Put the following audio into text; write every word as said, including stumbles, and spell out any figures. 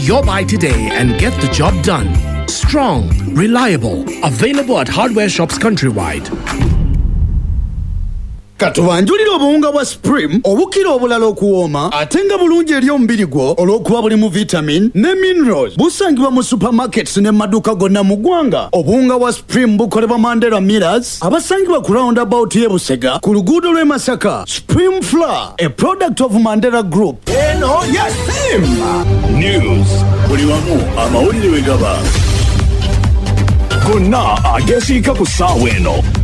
your buy today and get the job done. Strong, reliable, available at hardware shops countrywide. Katubanjulira obuwunga bwa Supreme obukira obulala okuwooma ate nga bulungi eri omubiri gwo olw'okuba bulimu vitamin ne minerals. Busangibwa mu supermarkets ne maduuka gonna mu ggwanga. Obuwunga bwa Supreme bukolebwa Mandela Millers abasangibwa ku roundabout y'e Busega ku luguudo lw'e Masaka. Supreme Flour, a product of Mandela Group. Eno ya Simba News. Buli wamu amawulire we gaba. Gonna agesiika ku ssaawa eno.